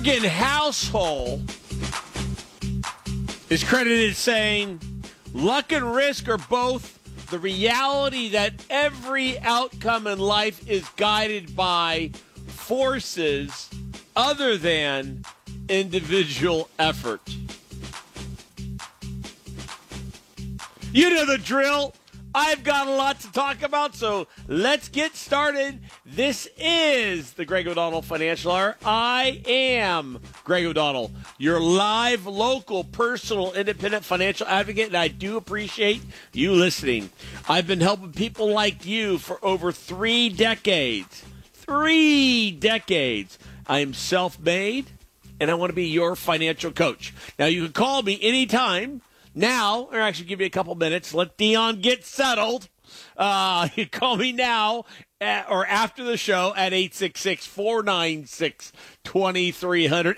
Morgan Housel is credited saying, luck and risk are both the reality that every outcome in life is guided by forces other than individual effort. You know the drill. I've got a lot to talk about, so let's get started. This is the Greg O'Donnell Financial Hour. I am Greg O'Donnell, your live, local, personal, independent financial advocate, and I do appreciate you listening. I've been helping people like you for over 3 decades. 3 decades. I am self-made, and I want to be your financial coach. Now, you can call me anytime. Now, or actually give you a couple minutes, let Dion get settled. You call me now or after the show at 866-496-2300.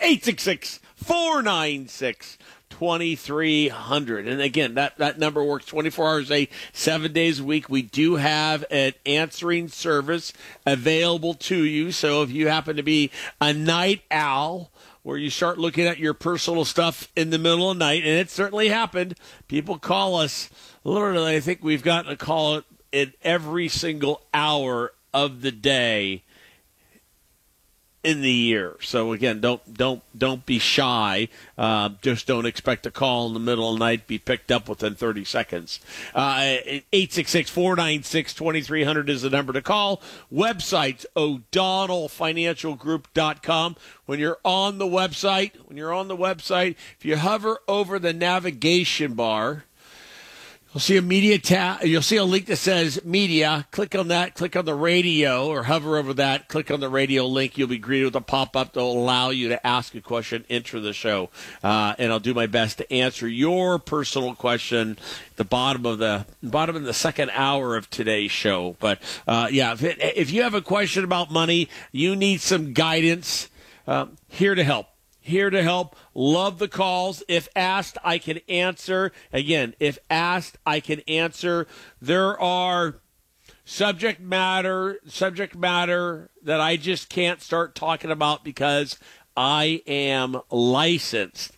866-496-2300. And again, that number works 24 hours a day, 7 days a week. We do have an answering service available to you. So if you happen to be a night owl, where you start looking at your personal stuff in the middle of the night, and it certainly happened. People call us. Literally, I think we've gotten a call in every single hour of the day in the year. So again, don't be shy. Just don't expect a call in the middle of the night be picked up within 30 seconds. 866-496-2300 is the number to call. Website's o'donnellfinancialgroup.com. When you're on the website, if you hover over the navigation bar, you'll see a media tab. You'll see a link that says media. Click on that. Click on the radio or hover over that. Click on the radio link. You'll be greeted with a pop-up that will allow you to ask a question, enter the show. And I'll do my best to answer your personal question at the bottom of the second hour of today's show. But, if you have a question about money, you need some guidance, here to help. Here to help. Love the calls. If asked, I can answer. Again, if asked, I can answer. There are subject matter that I just can't start talking about because I am licensed.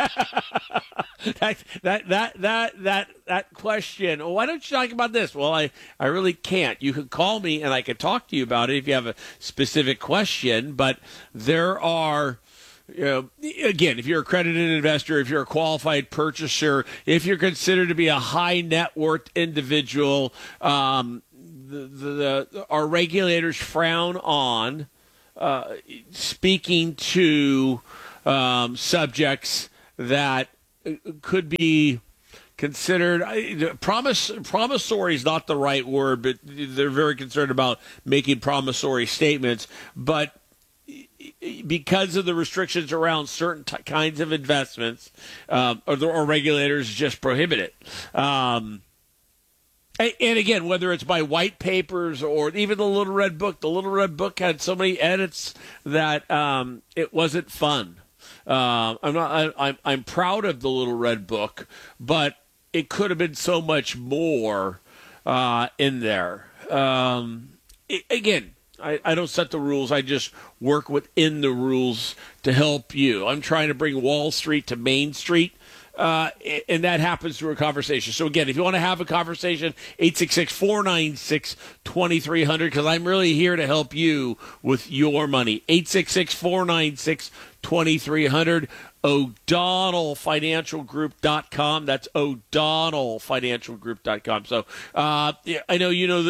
that question. Well, why don't you talk about this? Well, I really can't. You can call me and I can talk to you about it if you have a specific question. But there are. Again, if you're a accredited investor, if you're a qualified purchaser, if you're considered to be a high net worth individual, our regulators frown on speaking to subjects that could be considered promissory is not the right word, but they're very concerned about making promissory statements, but because of the restrictions around certain kinds of investments, or regulators just prohibit it. And again, whether it's by white papers or even the Little Red Book had so many edits that it wasn't fun. I'm proud of the Little Red Book, but it could have been so much more in there. Again. I don't set the rules. I just work within the rules to help you. I'm trying to bring Wall Street to Main Street, and that happens through a conversation. So, again, if you want to have a conversation, 866-496-2300, because I'm really here to help you with your money. 866-496-2300. o'donnellfinancialgroup.com. That's o'donnellfinancialgroup.com. So I know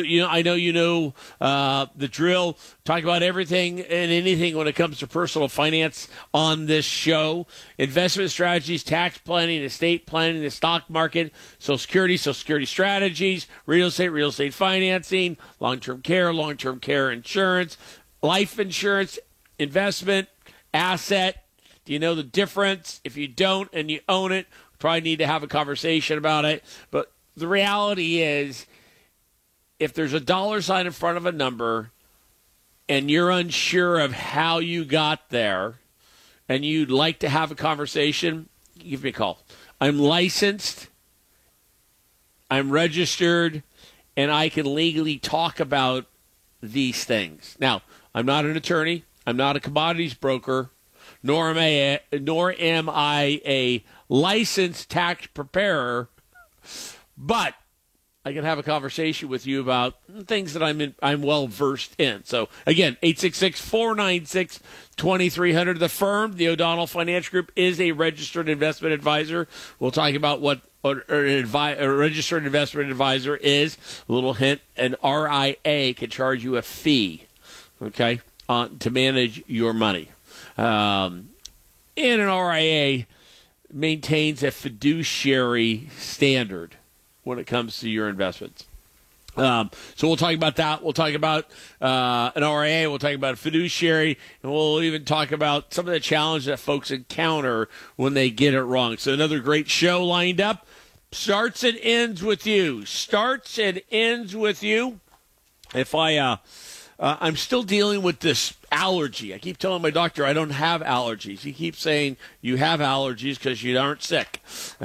the drill. Talk about everything and anything when it comes to personal finance on this show. Investment strategies, tax planning, estate planning, the stock market, Social Security strategies, real estate financing, long-term care insurance, life insurance, investment, asset. Do you know the difference? If you don't and you own it, we probably need to have a conversation about it. But the reality is, if there's a dollar sign in front of a number and you're unsure of how you got there and you'd like to have a conversation, give me a call. I'm licensed, I'm registered, and I can legally talk about these things. Now, I'm not an attorney. I'm not a commodities broker. nor am I a licensed tax preparer, but I can have a conversation with you about things that I'm well versed in. So again, 866-496-2300. The firm, the O'Donnell Financial Group, is a registered investment advisor. We'll talk about what a registered investment advisor is. A little hint: an RIA can charge you a fee, okay, to manage your money. And an RIA maintains a fiduciary standard when it comes to your investments. So we'll talk about that. We'll talk about an RIA. We'll talk about a fiduciary. And we'll even talk about some of the challenges that folks encounter when they get it wrong. So another great show lined up. Starts and ends with you. Starts and ends with you. If I'm still dealing with this allergy. I keep telling my doctor I don't have allergies. He keeps saying you have allergies because you aren't sick.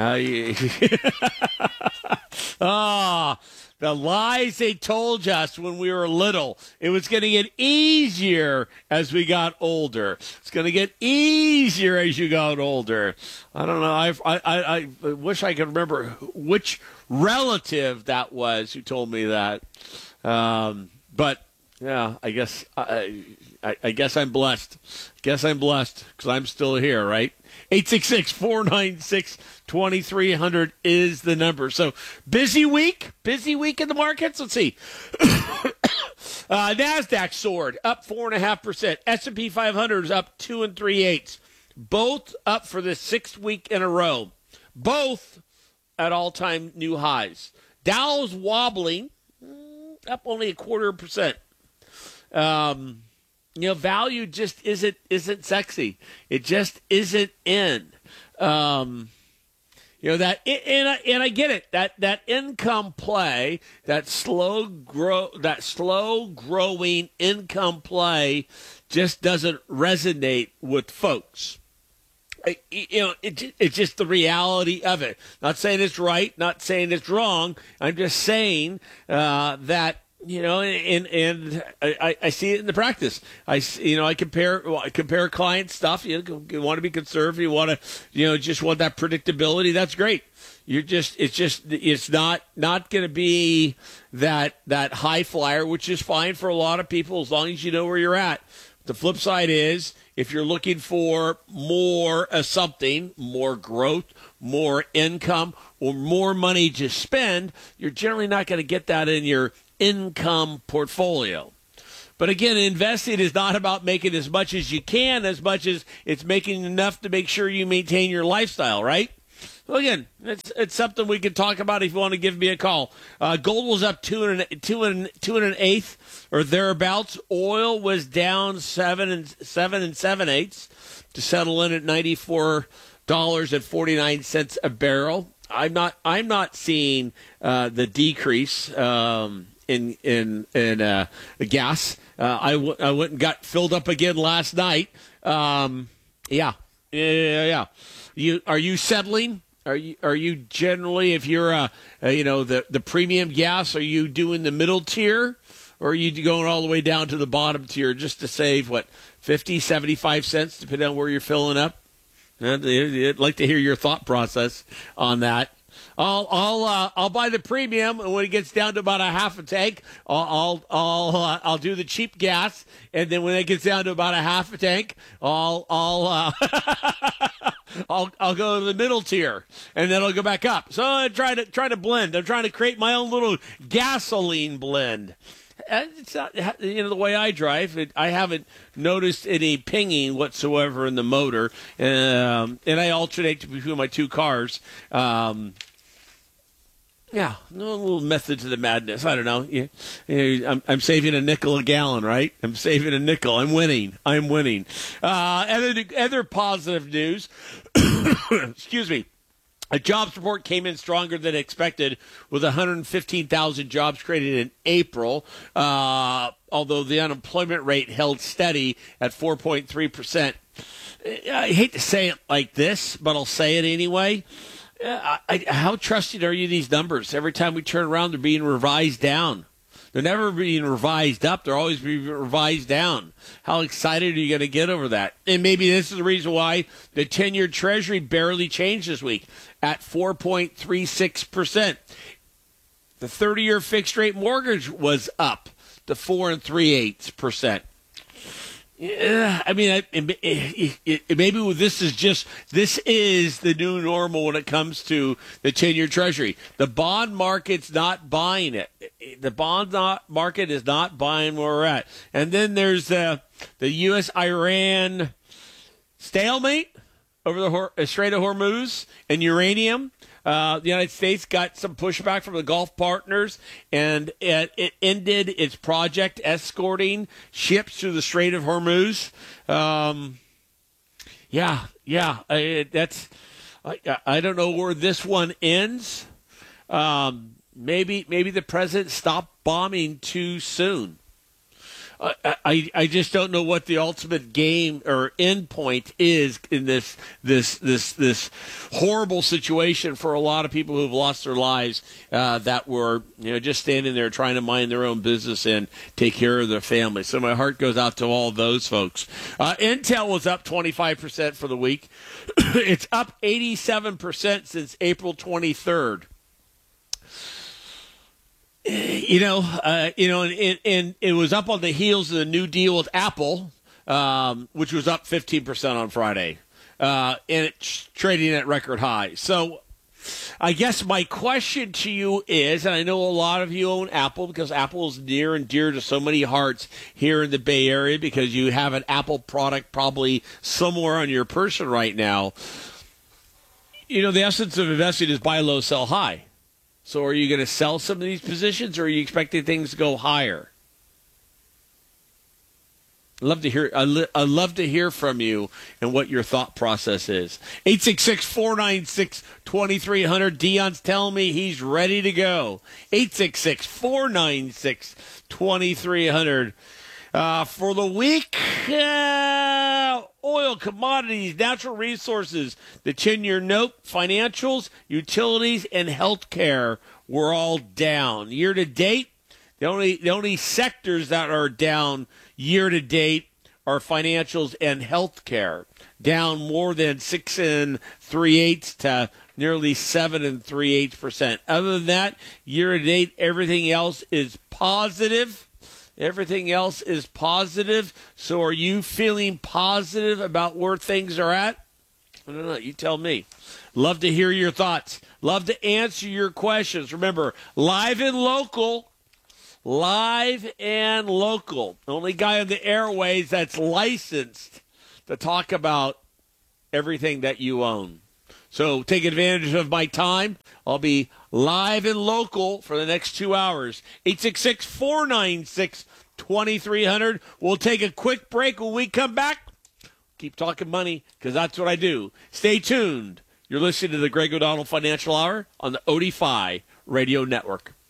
The lies they told us when we were little. It was going to get easier as we got older. It's going to get easier as you got older. I don't know. I wish I could remember which relative that was who told me that. But yeah, I guess I'm blessed. Guess I'm blessed because I'm still here, right? 866-496-2300 is the number. So busy week in the markets. Let's see. NASDAQ soared up 4.5%. S&P 500 is up 2 3/8. Both up for the 6th week in a row. Both at all-time new highs. Dow's wobbling, up only 0.25%. Value just isn't sexy. It just isn't in. And I get it. That income play, that slow growing income play, just doesn't resonate with folks. It's just the reality of it. Not saying it's right, not saying it's wrong. I'm just saying that. And I see it in the practice. I compare client stuff. You want to be conservative. You want to, just want that predictability. That's great. It's not going to be that high flyer, which is fine for a lot of people as long as you know where you're at. The flip side is if you're looking for more of something, more growth, more income, or more money to spend, you're generally not going to get that in your income portfolio. But again, investing is not about making as much as you can, as much as it's making enough to make sure you maintain your lifestyle, right? Well, again, it's something we can talk about if you want to give me a call. Gold was up 2 1/8 or thereabouts. Oil was down 7 7/8 to settle in at $94.49 a barrel. I'm not seeing the decrease in gas. I went and got filled up again last night. Yeah. Are you settling? Are you generally, if you're the premium gas, are you doing the middle tier, or are you going all the way down to the bottom tier just to save 50, 75 cents depending on where you're filling up? I'd like to hear your thought process on that. I'll buy the premium, and when it gets down to about a half a tank, I'll do the cheap gas, and then when it gets down to about a half a tank, I'll go to the middle tier, and then I'll go back up. So I try to blend. I'm trying to create my own little gasoline blend. It's not, the way I drive. I haven't noticed any pinging whatsoever in the motor, and I alternate between my two cars. Yeah, no little method to the madness. I don't know. I'm saving a nickel a gallon, right? I'm saving a nickel. I'm winning. Other positive news. Excuse me. A jobs report came in stronger than expected, with 115,000 jobs created in April, although the unemployment rate held steady at 4.3%. I hate to say it like this, but I'll say it anyway. How trusted are you these numbers? Every time we turn around, they're being revised down. They're never being revised up. They're always being revised down. How excited are you going to get over that? And maybe this is the reason why the 10-year Treasury barely changed this week at 4.36%. The 30-year fixed-rate mortgage was up to 4 3/8%. Yeah, I mean, maybe this is the new normal when it comes to the 10-year Treasury. The bond market's not buying it. The bond market is not buying where we're at. And then there's the U.S.-Iran stalemate over the Strait of Hormuz and uranium. The United States got some pushback from the Gulf partners, and it ended its project escorting ships through the Strait of Hormuz. I don't know where this one ends. Maybe the president stopped bombing too soon. I just don't know what the ultimate game or end point is in this horrible situation for a lot of people who've lost their lives that were just standing there trying to mind their own business and take care of their families. So my heart goes out to all those folks. Intel was up 25% for the week. It's up 87% since April 23rd. And it was up on the heels of the new deal with Apple, which was up 15% on Friday, and it's trading at record highs. So I guess my question to you is, and I know a lot of you own Apple because Apple is near and dear to so many hearts here in the Bay Area because you have an Apple product probably somewhere on your person right now. The essence of investing is buy low, sell high. So are you going to sell some of these positions, or are you expecting things to go higher? I'd love to hear from you and what your thought process is. 866-496-2300. Dion's telling me he's ready to go. 866-496-2300. For the week, oil, commodities, natural resources, the 10-year note, financials, utilities, and healthcare were all down. Year to date, the only sectors that are down year to date are financials and healthcare, down more than 6 3/8 to nearly 7 3/8%. Other than that, year to date, everything else is positive. Everything else is positive. So are you feeling positive about where things are at? I don't know. You tell me. Love to hear your thoughts. Love to answer your questions. Remember, live and local. Live and local. The only guy on the airways that's licensed to talk about everything that you own. So take advantage of my time. I'll be live and local for the next 2 hours. 866-496-2300. We'll take a quick break. When we come back, keep talking money because that's what I do. Stay tuned. You're listening to the Greg O'Donnell Financial Hour on the OD5 Radio Network.